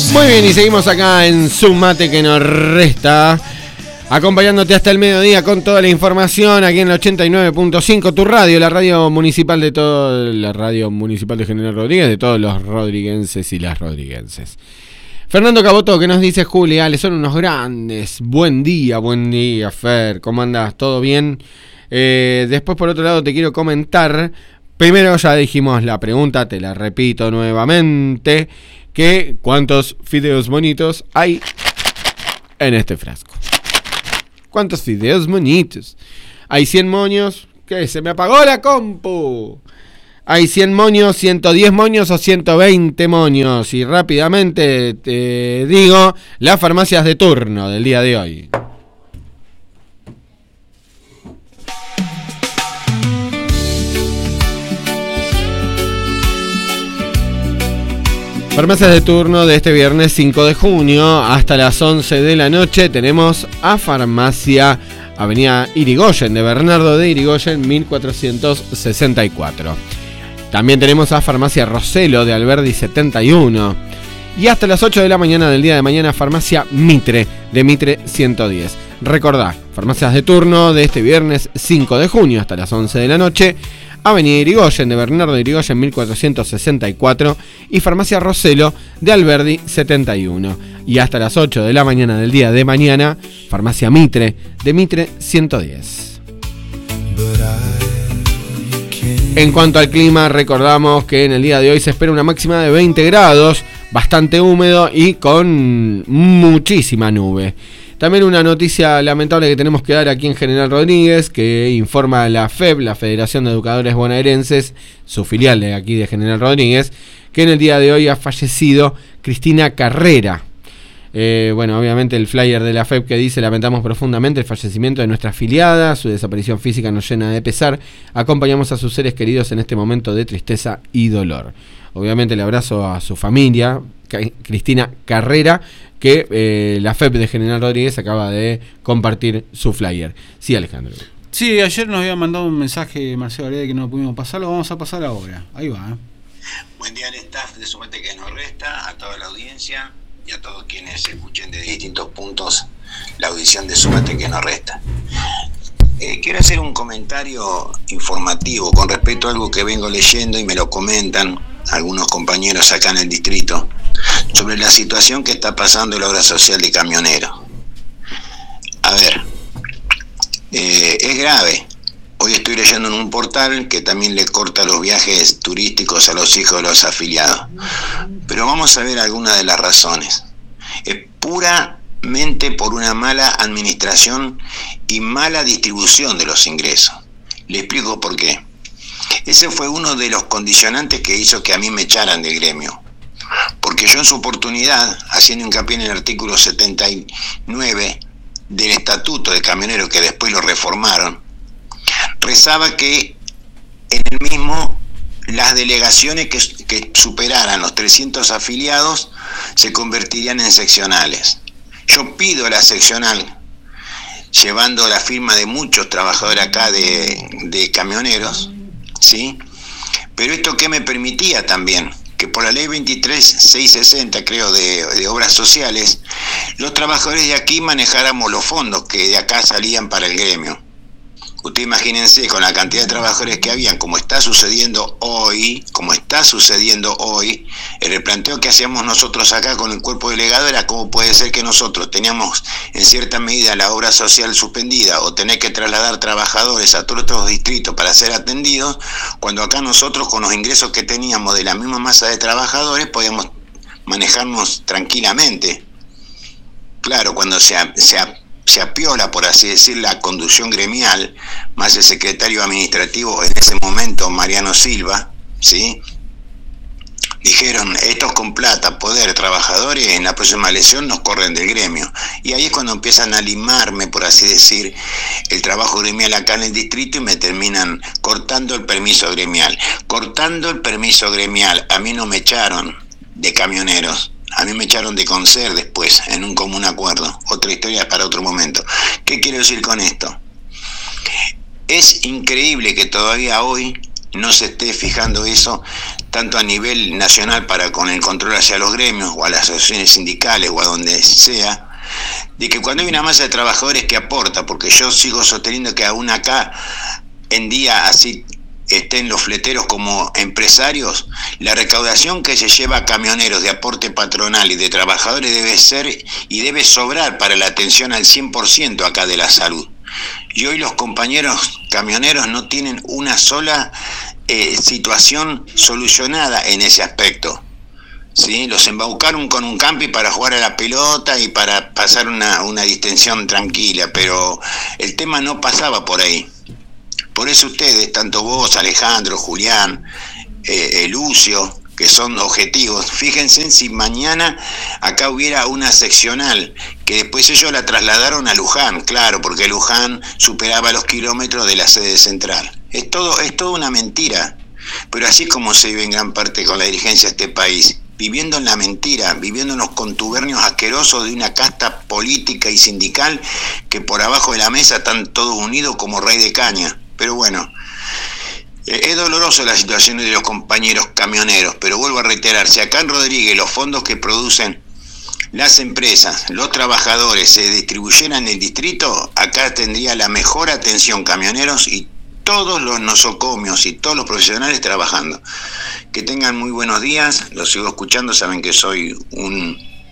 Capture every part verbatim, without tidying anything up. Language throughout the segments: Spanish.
Muy bien, y seguimos acá en Sumate que nos resta, acompañándote hasta el mediodía con toda la información aquí en el ochenta y nueve punto cinco, tu radio, la radio municipal de todo, la radio municipal de General Rodríguez, de todos los rodriguenses y las rodriguenses. Fernando Caboto, que nos dice Juli, Ale, son unos grandes. Buen día, buen día, Fer. ¿Cómo andás? ¿Todo bien? Eh, después, por otro lado, te quiero comentar. Primero ya dijimos la pregunta, te la repito nuevamente. Que ¿cuántos fideos bonitos hay en este frasco? ¿Cuántos fideos bonitos? Hay cien moños. ¿Qué? Se me apagó la compu. Hay cien moños, ciento diez moños o ciento veinte moños. Y rápidamente te digo las farmacias de turno del día de hoy. Farmacias de turno de este viernes cinco de junio hasta las once de la noche. Tenemos a Farmacia Avenida Irigoyen de Bernardo de Irigoyen mil cuatrocientos sesenta y cuatro. También tenemos a Farmacia Roselo de Alberdi setenta y uno. Y hasta las ocho de la mañana del día de mañana, Farmacia Mitre de Mitre ciento diez. Recordá, farmacias de turno de este viernes cinco de junio hasta las once de la noche. Avenida Irigoyen de Bernardo de Irigoyen mil cuatrocientos sesenta y cuatro. Y Farmacia Roselo de Alberdi setenta y uno. Y hasta las ocho de la mañana del día de mañana, Farmacia Mitre de Mitre ciento diez. En cuanto al clima, recordamos que en el día de hoy se espera una máxima de veinte grados, bastante húmedo y con muchísima nube. También una noticia lamentable que tenemos que dar aquí en General Rodríguez, que informa la F E B, la Federación de Educadores Bonaerenses, su filial de aquí de General Rodríguez, que en el día de hoy ha fallecido Cristina Carrera. Eh, bueno, obviamente el flyer de la F E B que dice: lamentamos profundamente el fallecimiento de nuestra afiliada, su desaparición física nos llena de pesar, acompañamos a sus seres queridos en este momento de tristeza y dolor. Obviamente el abrazo a su familia, Cristina Carrera, que eh, la F E B de General Rodríguez acaba de compartir su flyer. Sí, Alejandro. Sí, ayer nos había mandado un mensaje Marcelo Varela que no pudimos pasar, lo vamos a pasar ahora. Ahí va. ¿eh? Buen día al staff de Sumate que nos resta, a toda la audiencia y a todos quienes escuchen de distintos puntos la audición de Sumate que nos resta. Eh, quiero hacer un comentario informativo con respecto a algo que vengo leyendo y me lo comentan algunos compañeros acá en el distrito sobre la situación que está pasando en la obra social de camioneros. A ver, eh, es grave. Hoy estoy leyendo en un portal que también le corta los viajes turísticos a los hijos de los afiliados. Pero vamos a ver algunas de las razones. Es puramente por una mala administración y mala distribución de los ingresos. Le explico por qué. Ese fue uno de los condicionantes que hizo que a mí me echaran del gremio. Porque yo en su oportunidad, haciendo hincapié en el artículo setenta y nueve del Estatuto de Camioneros, que después lo reformaron, rezaba que en el mismo las delegaciones que, que superaran los trescientos afiliados se convertirían en seccionales. Yo pido la seccional, llevando la firma de muchos trabajadores acá de, de camioneros, ¿sí? Pero esto que me permitía también, que por la ley veintitrés mil seiscientos sesenta, creo, de, de obras sociales, los trabajadores de aquí manejáramos los fondos que de acá salían para el gremio. Usted imagínense con la cantidad de trabajadores que habían, como está sucediendo hoy, como está sucediendo hoy, el replanteo que hacíamos nosotros acá con el cuerpo delegado era cómo puede ser que nosotros teníamos en cierta medida la obra social suspendida o tener que trasladar trabajadores a todos estos distritos para ser atendidos, cuando acá nosotros con los ingresos que teníamos de la misma masa de trabajadores podíamos manejarnos tranquilamente. Claro, cuando se, se se apiola, por así decir, la conducción gremial, más el secretario administrativo en ese momento, Mariano Silva, ¿sí? Dijeron, estos con plata, poder, trabajadores, en la próxima elección nos corren del gremio. Y ahí es cuando empiezan a limarme, por así decir, el trabajo gremial acá en el distrito y me terminan cortando el permiso gremial. Cortando el permiso gremial, a mí no me echaron de camioneros. A mí me echaron de Concer después, en un común acuerdo. Otra historia para otro momento. ¿Qué quiero decir con esto? Es increíble que todavía hoy no se esté fijando eso tanto a nivel nacional para con el control hacia los gremios o a las asociaciones sindicales o a donde sea, de que cuando hay una masa de trabajadores que aporta, porque yo sigo sosteniendo que aún acá en día así estén los fleteros como empresarios, la recaudación que se lleva a camioneros de aporte patronal y de trabajadores debe ser y debe sobrar para la atención al cien por ciento acá de la salud. Y hoy los compañeros camioneros no tienen una sola eh, situación solucionada en ese aspecto. ¿Sí? Los embaucaron con un campi para jugar a la pelota y para pasar una, una distensión tranquila, pero el tema no pasaba por ahí. Por eso ustedes, tanto vos, Alejandro, Julián, eh, Lucio, que son objetivos, fíjense si mañana acá hubiera una seccional, que después ellos la trasladaron a Luján, claro, porque Luján superaba los kilómetros de la sede central. Es todo, es toda una mentira, pero así es como se vive en gran parte con la dirigencia de este país, viviendo en la mentira, viviendo en los contubernios asquerosos de una casta política y sindical que por abajo de la mesa están todos unidos como rey de caña. Pero bueno, es doloroso la situación de los compañeros camioneros, pero vuelvo a reiterar, si acá en Rodríguez los fondos que producen las empresas, los trabajadores se distribuyeran en el distrito, acá tendría la mejor atención camioneros y todos los nosocomios y todos los profesionales trabajando. Que tengan muy buenos días, los sigo escuchando, saben que soy un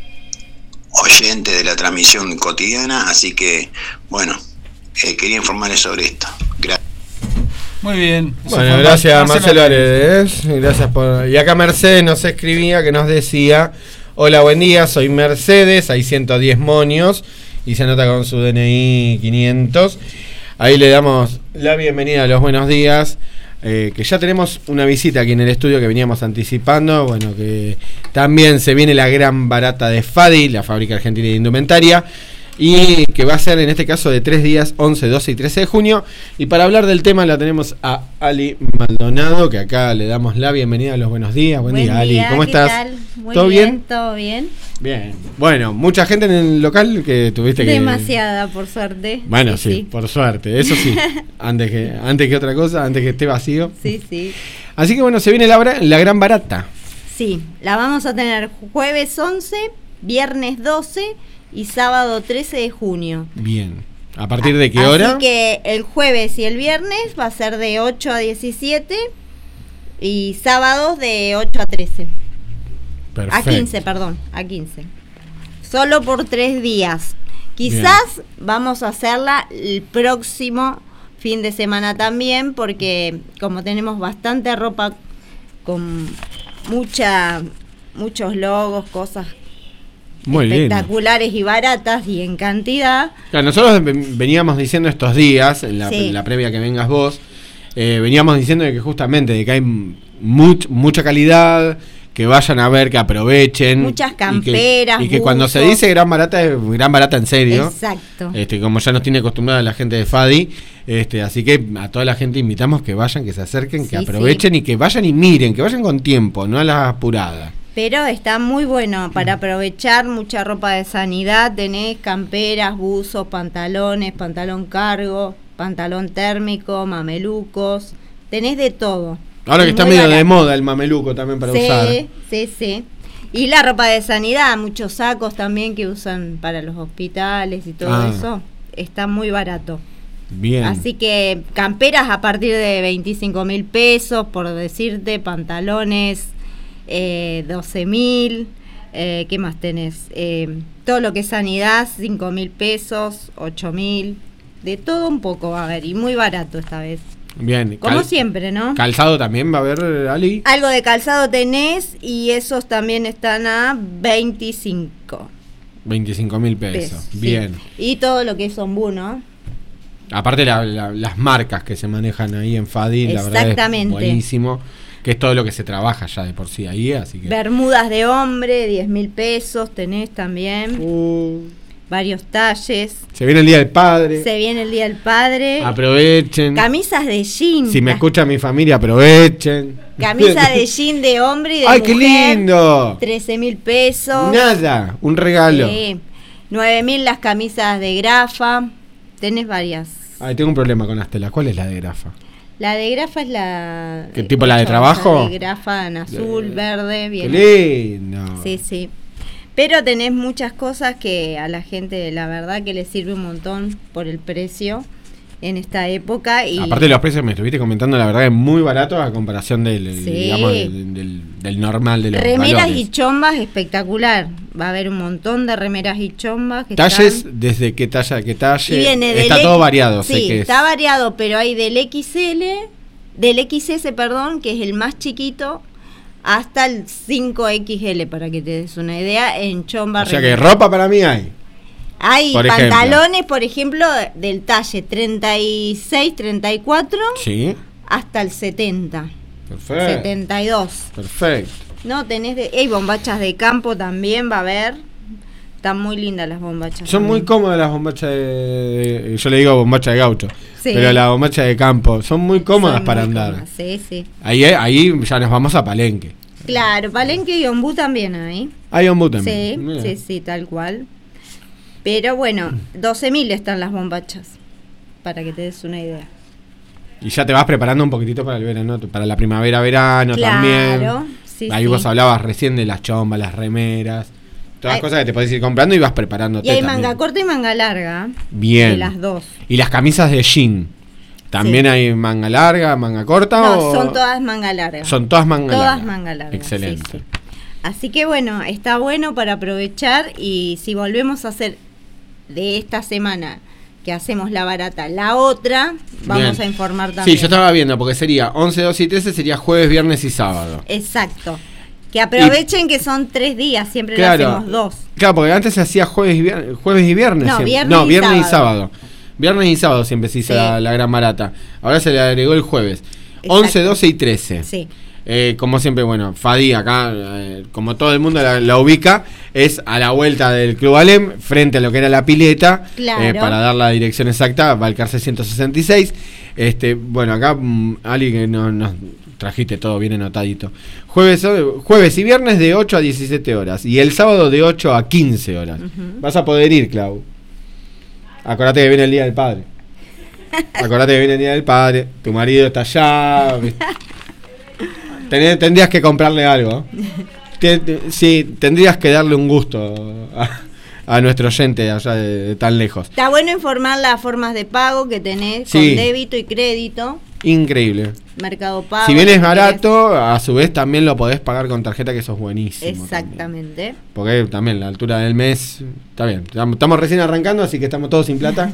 oyente de la transmisión cotidiana, así que bueno, eh, quería informarles sobre esto. Gracias. Muy bien. Bueno, gracias Marcelo Aredes. Gracias por. Y acá Mercedes nos escribía que nos decía: hola, buen día, soy Mercedes, hay ciento diez monios, y se anota con su D N I quinientos. Ahí le damos la bienvenida a los buenos días. Eh, que ya tenemos una visita aquí en el estudio que veníamos anticipando. Bueno, que también se viene la gran barata de Fadi, la fábrica argentina de indumentaria. Y que va a ser en este caso de tres días, once, doce y trece de junio. Y para hablar del tema la tenemos a Ali Maldonado, que acá le damos la bienvenida a los buenos días. Buen, Buen día, Ali. ¿Cómo ¿qué estás? Tal? Muy ¿Todo bien? bien? ¿Todo bien? Bien. Bueno, mucha gente en el local que tuviste que... Demasiada, por suerte. Bueno, sí, sí, sí, por suerte. Eso sí. antes que antes que otra cosa, antes que esté vacío. Sí, sí. Así que bueno, se viene la, la gran barata. Sí, la vamos a tener jueves once, viernes doce... y sábado trece de junio. Bien. ¿A partir de qué Así hora? Así que el jueves y el viernes va a ser de ocho a diecisiete y sábados de ocho a trece. Perfecto. A quince, perdón, a quince. Solo por tres días. Quizás Bien. Vamos a hacerla el próximo fin de semana también, porque como tenemos bastante ropa con mucha muchos logos, cosas Muy espectaculares lindo. Y baratas y en cantidad. Claro, nosotros veníamos diciendo estos días, en la, sí. en la previa que vengas vos, eh, veníamos diciendo de que justamente de que hay much, mucha calidad, que vayan a ver, que aprovechen. Muchas camperas, Y que, y que cuando se dice gran barata, es gran barata en serio. Exacto. Este, como ya nos tiene acostumbrada la gente de Fadi, este, así que a toda la gente invitamos que vayan, que se acerquen, sí, que aprovechen sí. y que vayan y miren, que vayan con tiempo, no a las apuradas. Pero está muy bueno para aprovechar, mucha ropa de sanidad, tenés camperas, buzos, pantalones, pantalón cargo, pantalón térmico, mamelucos, tenés de todo. Ahora que está medio barato. De moda el mameluco también para sí, usar. Sí, sí, sí. Y la ropa de sanidad, muchos sacos también que usan para los hospitales y todo ah. eso, está muy barato. Bien. Así que camperas a partir de veinticinco mil pesos, por decirte, pantalones... Eh, doce mil, eh, ¿qué más tenés? Eh, todo lo que es sanidad, cinco mil pesos, ocho mil, de todo un poco va a haber, y muy barato esta vez. Bien. Como cal- siempre, ¿no? ¿Calzado también va a haber, Ali? Algo de calzado tenés, y esos también están a veinticinco. veinticinco mil pesos, pesos, bien. Sí. Y todo lo que es ombú, ¿no? Aparte la, la, las marcas que se manejan ahí en Fadi, la verdad es buenísimo. Que es todo lo que se trabaja ya de por sí ahí, así que... Bermudas de hombre, diez mil pesos tenés también. Uh. Varios talles. Se viene el Día del Padre. Se viene el Día del Padre. Aprovechen. Camisas de jean. Si me escucha mi familia, aprovechen. Camisa de jean de hombre y de ¡ay, mujer. ¡Ay, qué lindo! trece mil pesos. Nada, un regalo. Sí. nueve mil las camisas de grafa. Tenés varias. Ay, tengo un problema con las telas. ¿Cuál es la de grafa? La de Grafa es la... ¿Qué tipo, la de trabajo? La de Grafa en azul, De- verde, bien. ¡Qué lindo! Sí, sí. Pero tenés muchas cosas que a la gente, la verdad, que le sirve un montón por el precio en esta época. Y Aparte de los precios, me estuviste comentando, la verdad es muy barato a comparación del, Sí. digamos, del, del, del normal de los remeras valores. y chombas, espectacular. Va a haber un montón de remeras y chombas. Que Talles, están... ¿desde qué talla a qué talle? Y viene del Está X- todo variado, sí, sé que está es. variado, pero hay del X L, del X S, perdón, que es el más chiquito, hasta el cinco X L, para que te des una idea, en chomba. O sea que remera. ropa para mí hay. Hay por ejemplo. pantalones, por ejemplo, del talle treinta y seis, treinta y cuatro Sí, hasta el setenta, perfecto. setenta y dos. Perfecto. No, tenés de... Hay bombachas de campo también, va a haber. Están muy lindas las bombachas. Son muy también. cómodas las bombachas de, de- yo le digo bombacha de gaucho, Sí. pero la bombacha de campo son muy cómodas Son para muy andar. cómodas, Sí, sí. Ahí, ahí ya nos vamos a Palenque. Claro, Palenque y Ombú también hay. Hay ombú Sí, también. Mira. sí, sí, tal cual. Pero bueno, doce mil están las bombachas, para que te des una idea. Y ya te vas preparando un poquitito para el verano, para la primavera, verano Claro, también. sí, Ahí sí. vos hablabas recién de las chombas, las remeras, todas Hay- las cosas que te podés ir comprando y vas preparándote Y hay también. manga corta y manga larga. Bien. De las dos. Y las camisas de jean. ¿También Sí. hay manga larga, manga corta? No, o son todas manga larga. Son todas manga Todas larga. manga larga, Excelente. sí, sí. Así que bueno, está bueno para aprovechar, y si volvemos a hacer de esta semana que hacemos la barata, la otra, vamos Bien. a informar también. Sí, yo estaba viendo, porque sería once, doce y trece, sería jueves, viernes y sábado. Exacto. Que aprovechen que son tres días, siempre Claro. lo hacemos dos. Claro, porque antes se hacía jueves y viernes, jueves y viernes. No, siempre. viernes no, y viernes y sábado. sábado. Viernes y sábado siempre se hizo Sí. la, la gran barata. Ahora se le agregó el jueves. once, Exacto. doce y trece. Sí. Eh, como siempre, bueno, Fadi acá, eh, como todo el mundo la, la ubica, es a la vuelta del Club Alem, frente a lo que era la pileta. Claro. Eh, para dar la dirección exacta, Balcarce ciento sesenta y seis. Este, bueno, acá, mm, Ali, que no- nos trajiste todo bien anotadito. Jueves, o- jueves y viernes de ocho a diecisiete horas. Y el sábado de ocho a quince horas. Ujú. Vas a poder ir, Clau. Acordate que viene el Día del Padre. Acordate que viene el Día del Padre. Tu marido está allá. Tenés- tendrías que comprarle algo. Te- te- sí, tendrías que darle un gusto a, a nuestro oyente allá de, de tan lejos. Está bueno informar las formas de pago que tenés Sí. con débito y crédito, Increíble. Mercado Pago. Si bien es si querés. barato, a su vez también lo podés pagar con tarjeta, que eso es buenísimo. también. Exactamente. Porque también la altura del mes, está bien. Estamos estamos recién arrancando, así que estamos todos sin plata,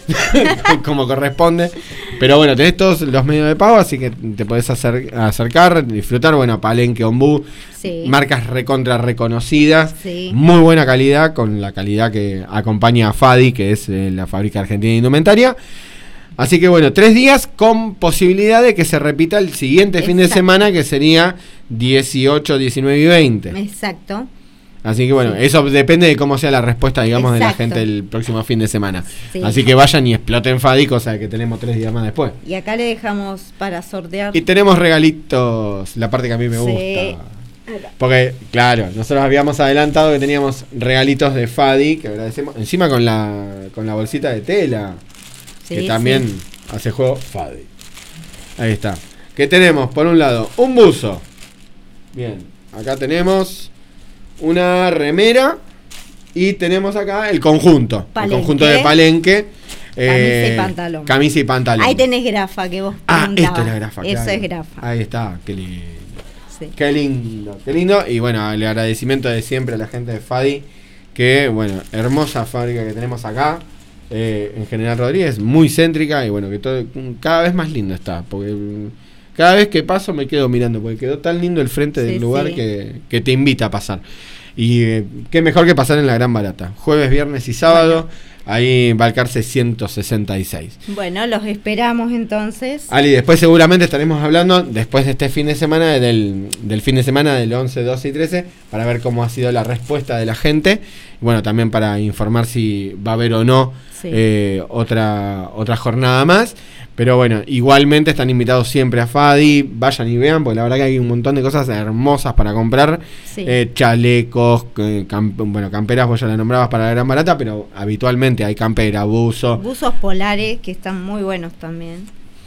como corresponde. Pero bueno, tenés todos los medios de pago, así que te podés acer- acercar, disfrutar. Bueno, Palenque, Ombú, Sí. marcas recontra reconocidas. Sí. Muy buena calidad, con la calidad que acompaña a Fadi, que es eh, la fábrica argentina de indumentaria. Así que bueno, tres días con posibilidad de que se repita el siguiente fin de Exacto. semana, que sería dieciocho, diecinueve y veinte. Exacto. Así que bueno, Sí. eso depende de cómo sea la respuesta, digamos, de la Exacto. gente el próximo fin de semana. Sí. Así que vayan y exploten Fadi, cosa que tenemos tres días más después. Y acá le dejamos para sortear. Y tenemos regalitos, la parte que a mí me Sí. gusta. Porque, claro, nosotros habíamos adelantado que teníamos regalitos de Fadi, que agradecemos, encima con la, con la bolsita de tela, Sí, que también sí. hace juego Fadi. Ahí está. Que tenemos, por un lado, un buzo. Bien, acá tenemos una remera y tenemos acá el conjunto. Palenque. El conjunto de Palenque. Camisa y pantalón. Camisa y pantalón. Ahí tenés grafa que vos Ah, preguntabas. esto es la grafa. Eso claro. es grafa. Ahí está, qué lindo. Sí. Qué lindo, qué lindo. Y bueno, el agradecimiento de siempre a la gente de Fadi. Que bueno, hermosa fábrica que tenemos acá. Eh, en General Rodríguez, muy céntrica. Y bueno, que todo cada vez más lindo está. Porque mm, cada vez que paso me quedo mirando. Porque quedó tan lindo el frente Sí, del lugar sí. que, que te invita a pasar. Y eh, qué mejor que pasar en la Gran Barata. Jueves, viernes y sábado. Ahí en Balcarce ciento sesenta y seis. Bueno, los esperamos entonces. Ali, después seguramente estaremos hablando, después de este fin de semana, del, del fin de semana del once, doce y trece, para ver cómo ha sido la respuesta de la gente. Y bueno, también para informar si va a haber o no Sí. eh, otra, otra jornada más. Pero bueno, igualmente están invitados siempre a Fadi, vayan y vean, porque la verdad que hay un montón de cosas hermosas para comprar. Sí. Eh, chalecos, eh, camp- bueno, camperas, vos ya la nombrabas para la Gran Barata, pero habitualmente hay campera, buzo. Buzos polares que están muy buenos también.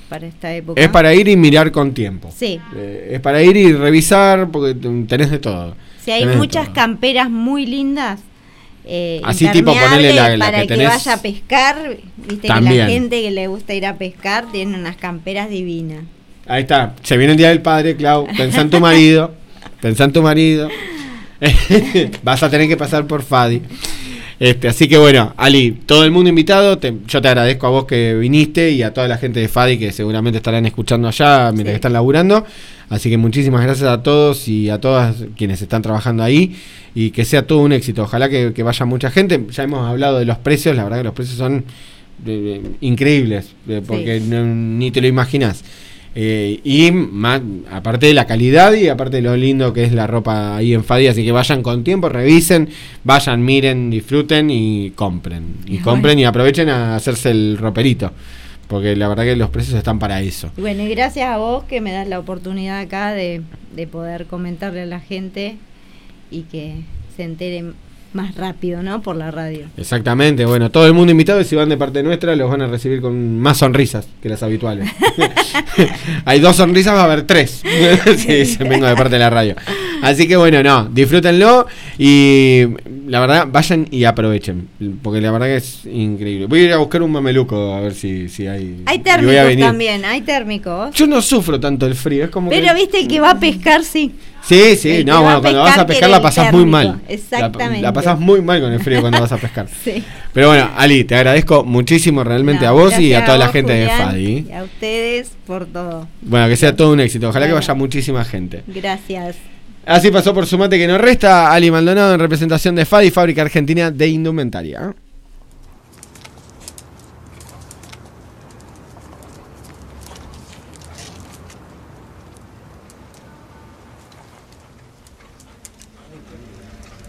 para esta época. Es para ir y mirar con tiempo. Sí. Eh, es para ir y revisar porque tenés de todo. Sí, hay tenés muchas camperas muy lindas. Eh, Así tipo ponerle la, la para que, que tenés vaya a pescar. Viste también. que la gente que le gusta ir a pescar tiene unas camperas divinas. Ahí está, se viene el Día del Padre, Clau, pensá en tu marido, pensá en tu marido. Vas a tener que pasar por Fadi. Este, así que bueno, Ali, todo el mundo invitado, te, yo te agradezco a vos que viniste y a toda la gente de Fadi que seguramente estarán escuchando allá mientras sí. que están laburando. Así que muchísimas gracias a todos y a todas quienes están trabajando ahí y que sea todo un éxito. Ojalá que, que vaya mucha gente. Ya hemos hablado de los precios, la verdad que los precios son eh, increíbles, eh, porque sí. no, ni te lo imaginas. Eh, y más, aparte de la calidad y aparte de lo lindo que es la ropa ahí en Fadi, así que vayan con tiempo, revisen, vayan, miren, disfruten y compren. Y compren y aprovechen a hacerse el roperito, porque la verdad que los precios están para eso. Bueno, y gracias a vos que me das la oportunidad acá de, de poder comentarle a la gente y que se enteren más rápido, ¿no? Por la radio. Exactamente, bueno, todo el mundo invitado y si van de parte nuestra los van a recibir con más sonrisas que las habituales. Hay dos sonrisas, va a haber tres. Sí, se vengo de parte de la radio. Así que bueno, no, disfrútenlo y la verdad vayan y aprovechen, porque la verdad que es increíble. Voy a ir a buscar un mameluco a ver si, si hay. Hay térmicos también, hay térmicos. Yo no sufro tanto el frío, es como Pero que... viste el que va a pescar, sí. Sí, sí, no, bueno, cuando vas a pescar la pasás muy mal. Exactamente. La, la pasás muy mal con el frío cuando vas a pescar. Sí. Pero bueno, Ali, te agradezco muchísimo realmente no, a vos y a toda a vos, la gente Julián, de Fadi. Y a ustedes por todo. Bueno, que sea todo un éxito. Ojalá bueno. que vaya muchísima gente. Gracias. Así pasó por Sumate que nos resta Ali Maldonado en representación de Fadi, Fábrica Argentina de Indumentaria.